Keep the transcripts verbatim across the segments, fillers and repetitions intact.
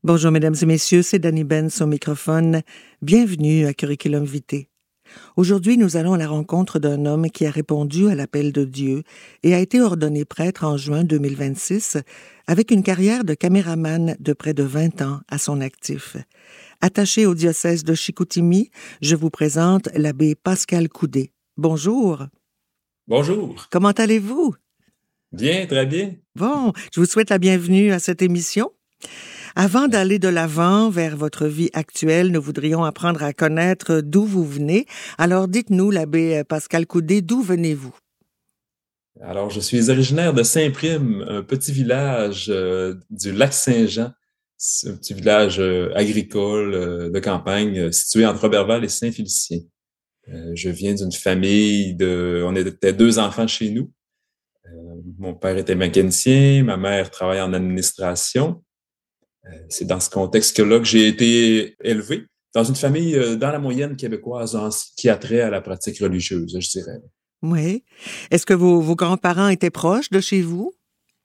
Bonjour mesdames et messieurs, c'est Dani Benz au microphone. Bienvenue à Curriculum Vitae. Aujourd'hui, nous allons à la rencontre d'un homme qui a répondu à l'appel de Dieu et a été ordonné prêtre en juin deux mille vingt-six avec une carrière de caméraman de près de vingt ans à son actif. Attaché au diocèse de Chicoutimi, je vous présente l'abbé Pascal Coudé. Bonjour. Bonjour. Comment allez-vous? Bien, très bien. Bon, je vous souhaite la bienvenue à cette émission. Avant d'aller de l'avant vers votre vie actuelle, nous voudrions apprendre à connaître d'où vous venez. Alors dites-nous, l'abbé Pascal Coudé, d'où venez-vous? Alors, je suis originaire de Saint-Prime, un petit village euh, du lac Saint-Jean. C'est un petit village euh, agricole euh, de campagne euh, situé entre Roberval et Saint-Félicien. Euh, je viens d'une famille de... On était deux enfants chez nous. Euh, mon père était mécanicien, ma mère travaille en administration. Euh, c'est dans ce contexte-là que j'ai été élevé, dans une famille euh, dans la moyenne québécoise en ce qui a trait à la pratique religieuse, je dirais. Oui. Est-ce que vos, vos grands-parents étaient proches de chez vous?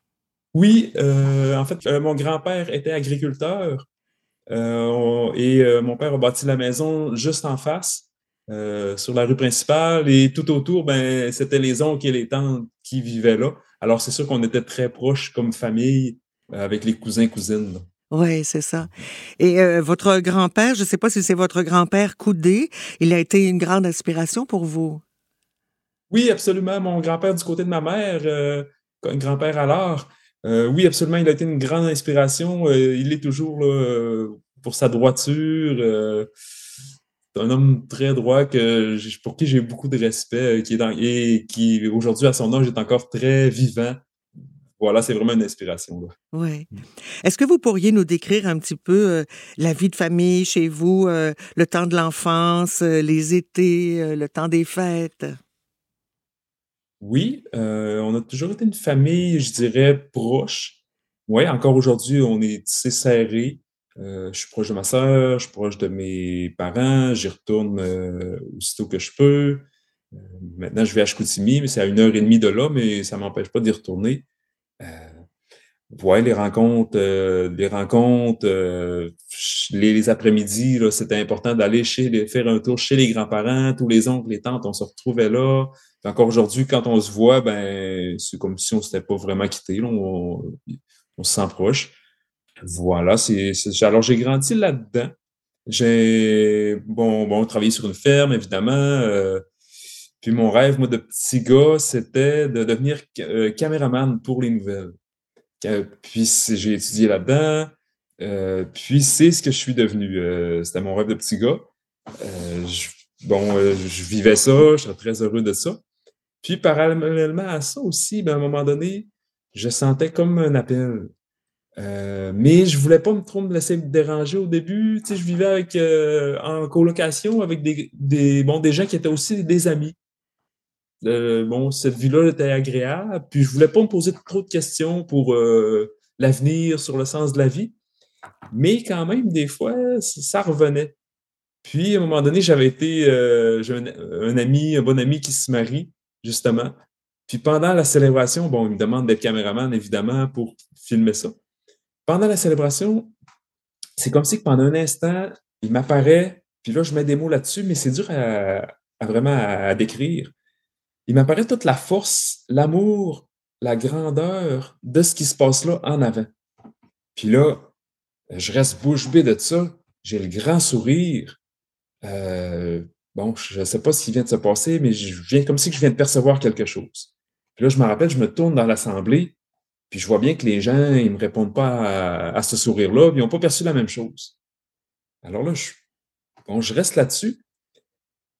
Oui, euh, en fait, euh, mon grand-père était agriculteur euh, on- et euh, mon père a bâti la maison juste en face, euh, sur la rue principale, et tout autour, ben, c'était les oncles et les tantes qui vivaient là. Alors, c'est sûr qu'on était très proches comme famille euh, avec les cousins, cousines, là. Oui, c'est ça. Et euh, votre grand-père, je ne sais pas si c'est votre grand-père Coudé, il a été une grande inspiration pour vous. Oui, absolument. Mon grand-père du côté de ma mère, euh, un grand-père alors, euh, oui, absolument, il a été une grande inspiration. Euh, il est toujours là, euh, pour sa droiture. Euh, c'est un homme très droit que j'ai- pour qui j'ai beaucoup de respect, euh, qui est dans, et qui aujourd'hui à son âge est encore très vivant. Voilà, c'est vraiment une inspiration, là. Oui. Est-ce que vous pourriez nous décrire un petit peu euh, la vie de famille chez vous, euh, le temps de l'enfance, euh, les étés, euh, le temps des fêtes? Oui, euh, on a toujours été une famille, je dirais, proche. Oui, encore aujourd'hui, on est tissé serré. Euh, je suis proche de ma sœur, je suis proche de mes parents, j'y retourne euh, aussitôt que je peux. Euh, maintenant, je vais à Chicoutimi, mais c'est à une heure et demie de là, mais ça m'empêche pas d'y retourner. Euh, ouais, les rencontres, euh, les rencontres, euh, ch- les, les après-midi, là, c'était important d'aller chez les, faire un tour chez les grands-parents, tous les oncles, les tantes, on se retrouvait là. Puis encore aujourd'hui, quand on se voit, ben, c'est comme si on s'était pas vraiment quitté, là, on, on se sent proche. Voilà, c'est, c'est, alors j'ai grandi là-dedans. J'ai, bon, bon, travaillé sur une ferme, évidemment. Euh, puis mon rêve, moi, de petit gars, c'était de devenir euh, caméraman pour les nouvelles. Euh, puis c'est- j'ai étudié là-dedans. Euh, puis c'est ce que je suis devenu. Euh, c'était mon rêve de petit gars. Euh, je- bon, euh, je vivais ça, j'étais très heureux de ça. Puis parallèlement à ça aussi, ben, à un moment donné, je sentais comme un appel. Euh, mais je voulais pas me trop me laisser déranger au début. Tu sais, je vivais avec euh, en colocation avec des, des bon des gens qui étaient aussi des amis. Euh, bon, cette vie-là était agréable, puis je voulais pas me poser trop de questions pour euh, l'avenir, sur le sens de la vie, mais quand même, des fois, c- ça revenait. Puis, à un moment donné, j'avais été, euh, j'ai un, un ami, un bon ami qui se marie, justement. Puis pendant la célébration, bon, il me demande d'être caméraman, évidemment, pour filmer ça. Pendant la célébration, c'est comme si que pendant un instant, il m'apparaît, puis là, je mets des mots là-dessus, mais c'est dur à, à vraiment à à décrire. Il m'apparaît toute la force, l'amour, la grandeur de ce qui se passe là en avant. Puis là, je reste bouche bée de ça. J'ai le grand sourire. Euh, bon, je ne sais pas ce qui vient de se passer, mais je viens comme si je viens de percevoir quelque chose. Puis là, je me rappelle, je me tourne dans l'assemblée, puis je vois bien que les gens, ils me répondent pas à, à ce sourire-là, puis ils n'ont pas perçu la même chose. Alors là, je, bon, je reste là-dessus.